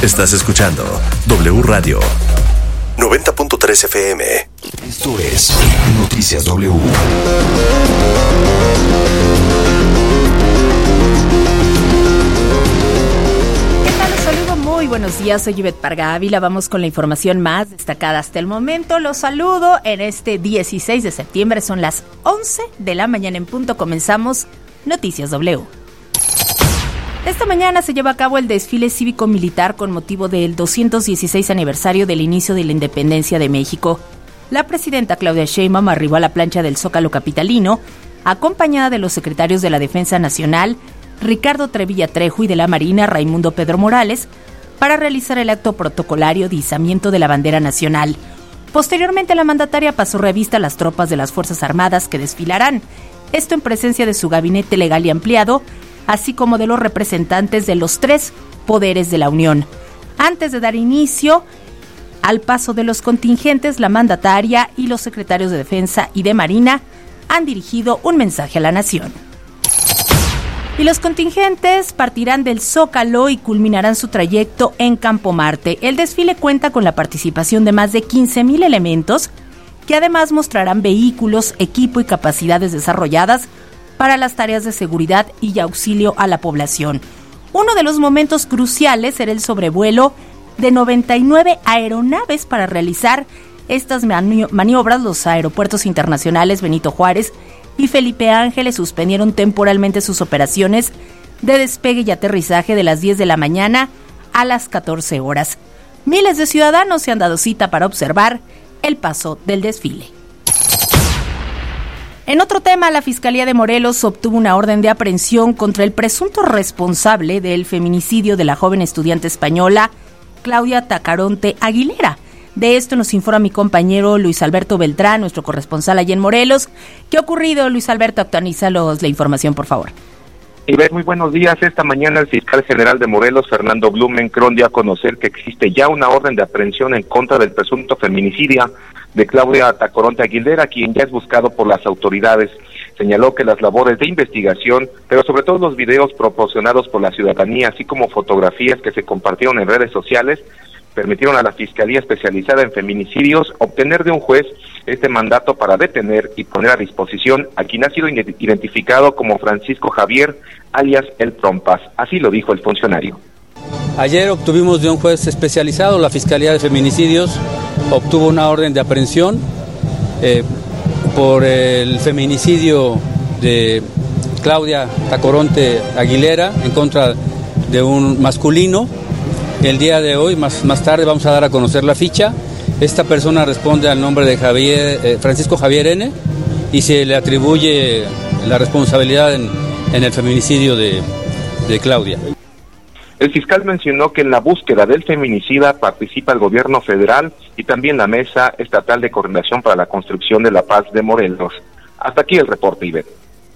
Estás escuchando W Radio 90.3 FM. Esto es Noticias W. Muy buenos días, soy Ivette Parga Ávila. Vamos con la información más destacada hasta el momento. Los saludo en este 16 de septiembre, son las 11 de la mañana en punto. Comenzamos Noticias W. Esta mañana se lleva a cabo el desfile cívico-militar con motivo del 216 aniversario del inicio de la independencia de México. La presidenta Claudia Sheinbaum arribó a la plancha del Zócalo capitalino, acompañada de los secretarios de la Defensa Nacional, Ricardo Trevilla Trejo, y de la Marina, Raimundo Pedro Morales, para realizar el acto protocolario de izamiento de la bandera nacional. Posteriormente, la mandataria pasó revista a las tropas de las Fuerzas Armadas que desfilarán, esto en presencia de su gabinete legal y ampliado, así como de los representantes de los tres poderes de la Unión. Antes de dar inicio al paso de los contingentes, la mandataria y los secretarios de Defensa y de Marina han dirigido un mensaje a la nación. Y los contingentes partirán del Zócalo y culminarán su trayecto en Campo Marte. El desfile cuenta con la participación de más de 15,000 elementos, que además mostrarán vehículos, equipo y capacidades desarrolladas para las tareas de seguridad y auxilio a la población. Uno de los momentos cruciales será el sobrevuelo de 99 aeronaves para realizar estas maniobras. Los aeropuertos internacionales Benito Juárez y Felipe Ángeles suspendieron temporalmente sus operaciones de despegue y aterrizaje de las 10 de la mañana a las 14 horas. Miles de ciudadanos se han dado cita para observar el paso del desfile. En otro tema, la Fiscalía de Morelos obtuvo una orden de aprehensión contra el presunto responsable del feminicidio de la joven estudiante española Claudia Tacaronte Aguilera. De esto nos informa mi compañero Luis Alberto Beltrán, nuestro corresponsal allí en Morelos. ¿Qué ha ocurrido, Luis Alberto? Actualízanos la información, por favor. Ivette, muy buenos días. Esta mañana el fiscal general de Morelos, Fernando Blumenkron, dio a conocer que existe ya una orden de aprehensión en contra del presunto feminicidio de Claudia Tacaronte Aguilera, quien ya es buscado por las autoridades. Señaló que las labores de investigación, pero sobre todo los videos proporcionados por la ciudadanía, así como fotografías que se compartieron en redes sociales, permitieron a la Fiscalía Especializada en Feminicidios obtener de un juez este mandato para detener y poner a disposición a quien ha sido identificado como Francisco Javier, alias El Trompas. Así lo dijo el funcionario. Ayer obtuvimos de un juez especializado, la Fiscalía de Feminicidios obtuvo una orden de aprehensión por el feminicidio de Claudia Tacaronte Aguilera en contra de un masculino. El día de hoy, más tarde, vamos a dar a conocer la ficha. Esta persona responde al nombre de Francisco Javier N. y se le atribuye la responsabilidad en el feminicidio de Claudia. El fiscal mencionó que en la búsqueda del feminicida participa el gobierno federal y también la Mesa Estatal de Coordinación para la Construcción de la Paz de Morelos. Hasta aquí el reporte, Ivette.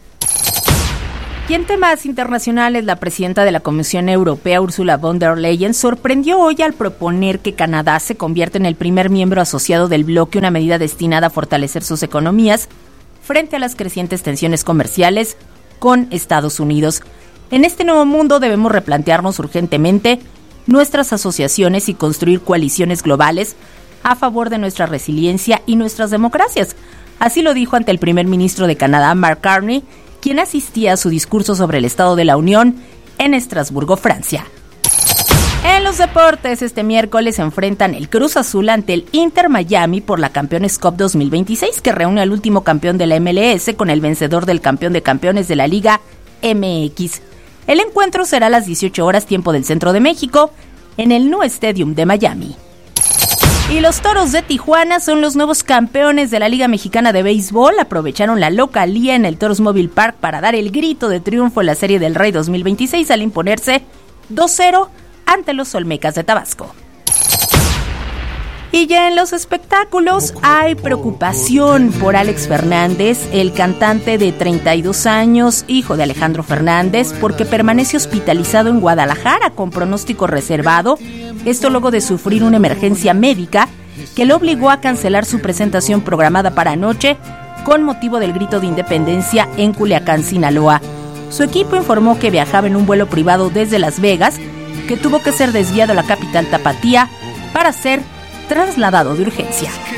Y en temas internacionales, la presidenta de la Comisión Europea, Ursula von der Leyen, sorprendió hoy al proponer que Canadá se convierta en el primer miembro asociado del bloque, una medida destinada a fortalecer sus economías frente a las crecientes tensiones comerciales con Estados Unidos. En este nuevo mundo debemos replantearnos urgentemente nuestras asociaciones y construir coaliciones globales a favor de nuestra resiliencia y nuestras democracias. Así lo dijo ante el primer ministro de Canadá, Mark Carney, quien asistía a su discurso sobre el Estado de la Unión en Estrasburgo, Francia. En los deportes, este miércoles se enfrentan el Cruz Azul ante el Inter Miami por la Campeones Cup 2026, que reúne al último campeón de la MLS con el vencedor del campeón de campeones de la Liga MX. El encuentro será a las 18 horas tiempo del Centro de México en el Nou Stadium de Miami. Y los Toros de Tijuana son los nuevos campeones de la Liga Mexicana de Béisbol. Aprovecharon la localía en el Toros Mobile Park para dar el grito de triunfo en la Serie del Rey 2026 al imponerse 2-0 ante los Olmecas de Tabasco. Y ya en los espectáculos hay preocupación por Alex Fernández, el cantante de 32 años, hijo de Alejandro Fernández, porque permanece hospitalizado en Guadalajara con pronóstico reservado. Esto luego de sufrir una emergencia médica que lo obligó a cancelar su presentación programada para anoche con motivo del grito de independencia en Culiacán, Sinaloa. Su equipo informó que viajaba en un vuelo privado desde Las Vegas que tuvo que ser desviado a la capital tapatía para ser trasladado de urgencia.